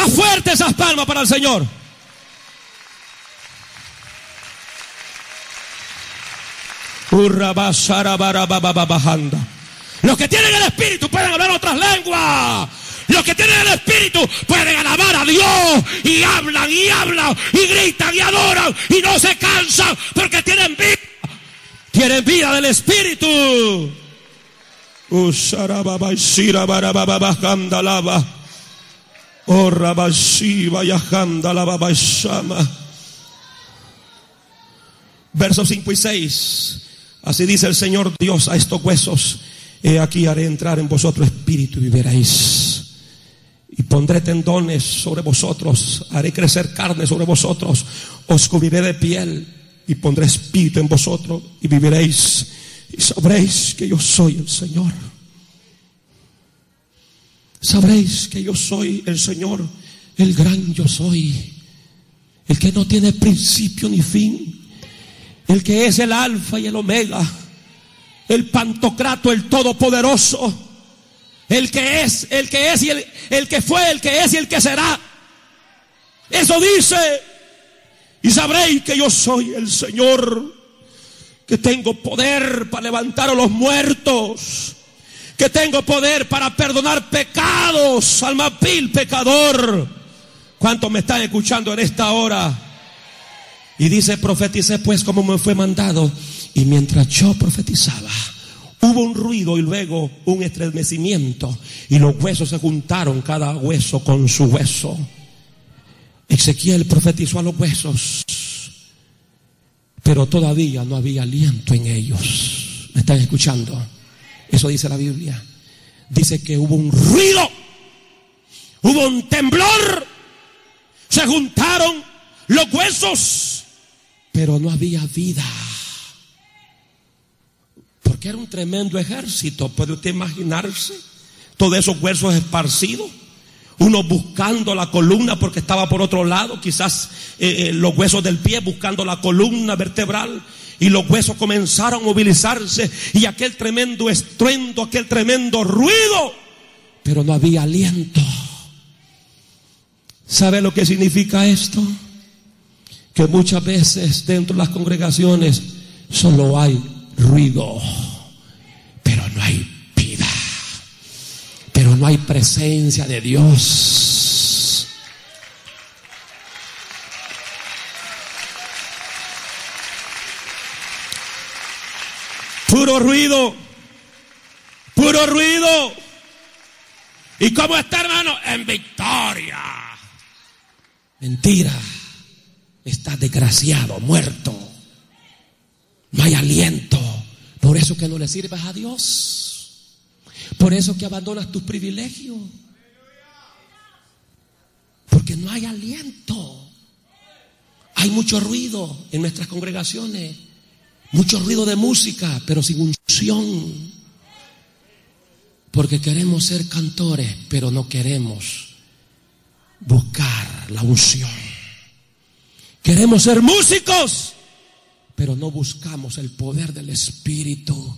más fuerte esas palmas para el Señor. Los que tienen el Espíritu pueden hablar otras lenguas. Los que tienen el Espíritu pueden alabar a Dios. Y hablan y hablan y gritan y adoran y no se cansan porque tienen vida. Tienen vida del Espíritu. Versos 5 y 6. Así dice el Señor Dios a estos huesos: he aquí haré entrar en vosotros espíritu y viviréis. Y pondré tendones sobre vosotros, haré crecer carne sobre vosotros, os cubriré de piel y pondré espíritu en vosotros y viviréis. Y sabréis que yo soy el Señor. Sabréis que yo soy el Señor, el gran yo soy, el que no tiene principio ni fin, el que es el alfa y el omega, el pantocrato, el todopoderoso, el que es y el que fue, el que es y el que será. Eso dice: y sabréis que yo soy el Señor, que tengo poder para levantar a los muertos, que tengo poder para perdonar pecados al más vil pecador. ¿Cuántos me están escuchando en esta hora? Y dice: profeticé pues como me fue mandado. Y mientras yo profetizaba, hubo un ruido y luego un estremecimiento, y los huesos se juntaron, cada hueso con su hueso. Ezequiel profetizó a los huesos, pero todavía no había aliento en ellos. ¿Me están escuchando? Eso dice la Biblia. Dice que hubo un ruido, hubo un temblor, se juntaron los huesos, pero no había vida. Porque era un tremendo ejército. ¿Puede usted imaginarse todos esos huesos esparcidos? Uno buscando la columna porque estaba por otro lado, quizás los huesos del pie buscando la columna vertebral, y los huesos comenzaron a movilizarse, y aquel tremendo estruendo, aquel tremendo ruido, pero no había aliento. ¿Sabe lo que significa esto? Que muchas veces dentro de las congregaciones solo hay ruido, pero no hay vida, pero no hay presencia de Dios. Puro ruido, puro ruido. ¿Y cómo está, hermano? En victoria. Mentira. Está desgraciado, muerto. No hay aliento. Por eso que no le sirves a Dios. Por eso que abandonas tus privilegios. Porque no hay aliento. Hay mucho ruido en nuestras congregaciones. Mucho ruido de música, pero sin unción. Porque queremos ser cantores, pero no queremos buscar la unción. Queremos ser músicos, pero no buscamos el poder del Espíritu.